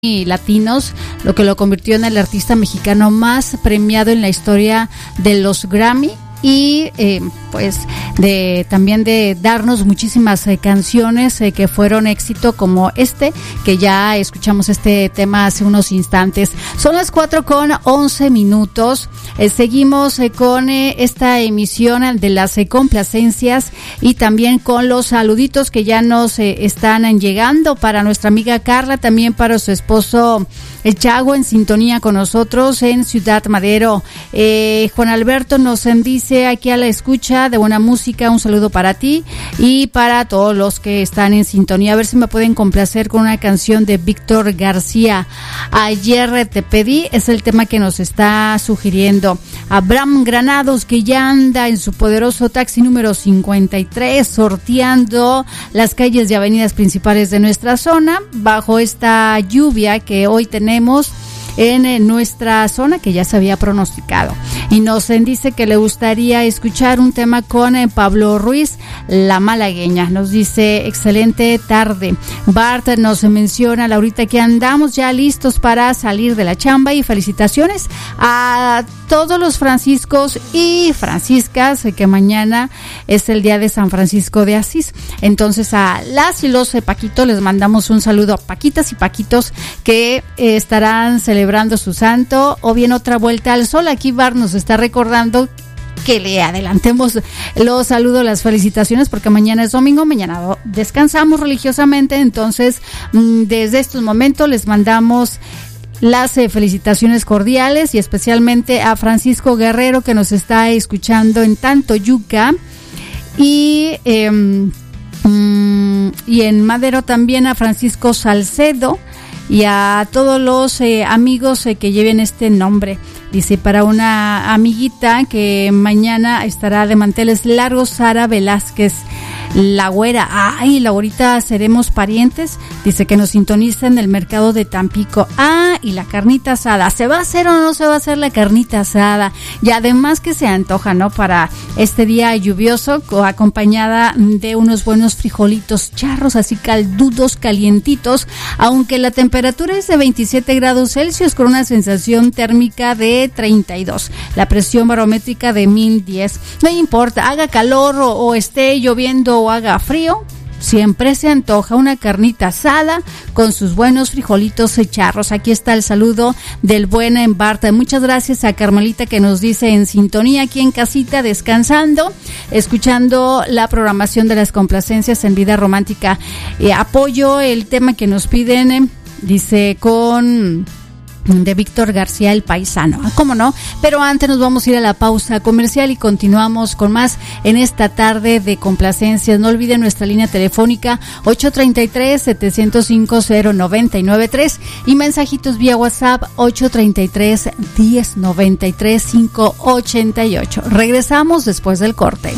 latinos, lo que lo convirtió en el artista mexicano más premiado en la historia de los Grammy. Y también de darnos muchísimas canciones que fueron éxito, como que ya escuchamos este tema hace unos instantes. Son las 4:11. Seguimos con esta emisión de las complacencias y también con los saluditos que ya nos están llegando para nuestra amiga Carla, también para su esposo el Chago, en sintonía con nosotros en Ciudad Madero. Juan Alberto nos dice aquí a la escucha de buena música, un saludo para ti y para todos los que están en sintonía. A ver si me pueden complacer con una canción de Víctor García. Ayer te pedí, es el tema que nos está sugiriendo Abraham Granados, que ya anda en su poderoso taxi número 53 sorteando las calles y avenidas principales de nuestra zona bajo esta lluvia que hoy tenemos en nuestra zona, que ya se había pronosticado, y nos dice que le gustaría escuchar un tema con Pablo Ruiz, La Malagueña. Nos dice excelente tarde. Bart nos menciona, Laurita, que andamos ya listos para salir de la chamba, y felicitaciones a todos los franciscos y franciscas, que mañana es el día de San Francisco de Asís. Entonces a las y los Paquitos les mandamos un saludo, a Paquitas y Paquitos que estarán celebrando su santo, o bien otra vuelta al sol. Aquí Bar nos está recordando que le adelantemos los saludos, las felicitaciones, porque mañana es domingo, mañana descansamos religiosamente. Entonces desde estos momentos les mandamos las felicitaciones cordiales, y especialmente a Francisco Guerrero, que nos está escuchando en Tantoyuca, y en Madero también a Francisco Salcedo, y a todos los amigos que lleven este nombre. Dice, para una amiguita que mañana estará de manteles largos, Sara Velázquez, la güera. Ay, Laurita, seremos parientes. Dice que nos sintoniza en el mercado de Tampico. Y la carnita asada. ¿Se va a hacer o no se va a hacer la carnita asada? Y además que se antoja, ¿no? Para este día lluvioso, acompañada de unos buenos frijolitos charros, así caldudos, calientitos, aunque la temperatura es de 27 grados Celsius con una sensación térmica de 32. La presión barométrica de 1010. No importa, haga calor o esté lloviendo o haga frío, siempre se antoja una carnita asada con sus buenos frijolitos charros. Aquí está el saludo del buen Barta. Muchas gracias a Carmelita, que nos dice en sintonía aquí en casita, descansando, escuchando la programación de las complacencias en Vida Romántica. Apoyo el tema que nos piden, dice, de Víctor García, El Paisano. ¿Cómo no? Pero antes nos vamos a ir a la pausa comercial y continuamos con más en esta tarde de complacencias. No olviden nuestra línea telefónica 833-705-0993 y mensajitos vía WhatsApp 833-1093-588. Regresamos después del corte.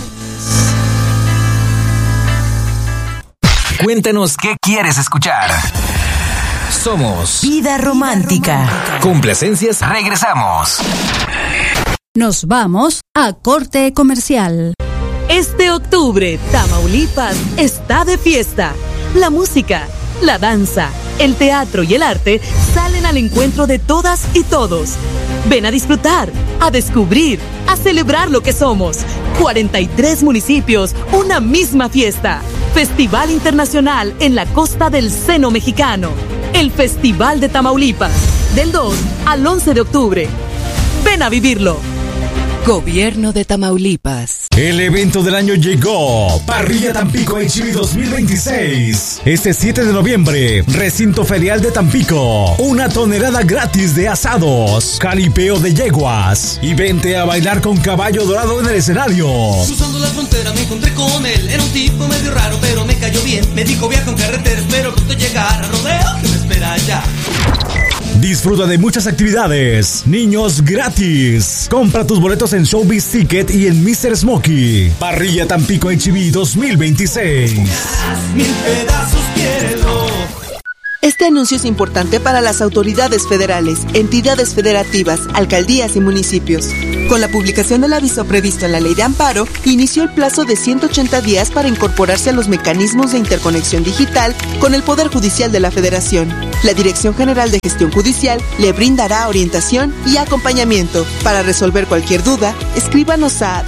Cuéntanos qué quieres escuchar. Somos Vida Romántica. Complacencias, regresamos. Nos vamos a corte comercial. Este octubre, Tamaulipas está de fiesta. La música, la danza, el teatro y el arte salen al encuentro de todas y todos. Ven a disfrutar, a descubrir, a celebrar lo que somos. 43 municipios, una misma fiesta. Festival Internacional en la costa del Seno Mexicano. El Festival de Tamaulipas, del 2 al 11 de octubre. Ven a vivirlo. Gobierno de Tamaulipas. El evento del año llegó. Parrilla Tampico HB 2026. Este 7 de noviembre, recinto ferial de Tampico. 1 tonelada gratis de asados, caripeo de yeguas y vente a bailar con Caballo Dorado en el escenario. Cruzando la frontera me encontré con él. Era un tipo medio raro, pero me cayó bien. Me dijo viaja en carretera, espero pronto llegar a Rodeo, que me espera allá. Disfruta de muchas actividades. Niños gratis. Compra tus boletos en Showbiz Ticket y en Mr. Smokey. Parrilla Tampico HB 2026. Mil pedazos quiero. Este anuncio es importante para las autoridades federales, entidades federativas, alcaldías y municipios. Con la publicación del aviso previsto en la Ley de Amparo, inició el plazo de 180 días para incorporarse a los mecanismos de interconexión digital con el Poder Judicial de la Federación. La Dirección General de Gestión Judicial le brindará orientación y acompañamiento. Para resolver cualquier duda, escríbanos a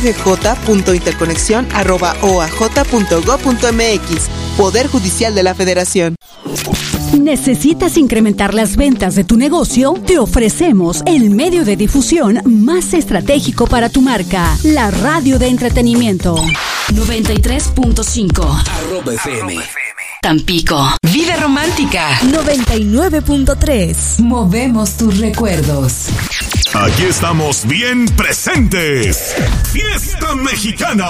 dggj.interconexión@oaj.gov.mx. Poder Judicial de la Federación. ¿Necesitas incrementar las ventas de tu negocio? Te ofrecemos el medio de difusión más estratégico para tu marca, la radio de entretenimiento. 93.5 @FM. Tampico. Vida romántica. 99.3. Movemos tus recuerdos. Aquí estamos bien presentes. Fiesta Mexicana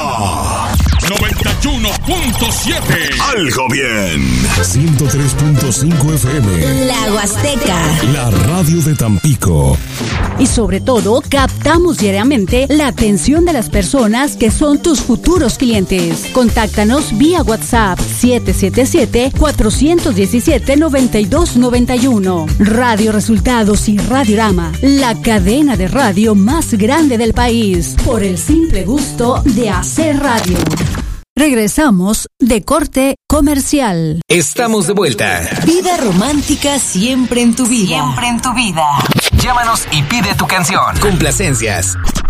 91.7. Algo bien. 103.5 FM. La Huasteca. La radio de Tampico. Y sobre todo, captamos diariamente la atención de las personas que son tus futuros clientes. Contáctanos vía WhatsApp 777-417-9291. Radio Resultados y Radiorama, la cadena de radio más grande del país, por el simple gusto de hacer radio. Regresamos de corte comercial. Estamos de vuelta. Vida romántica siempre en tu vida. Siempre en tu vida. Llámanos y pide tu canción. Complacencias.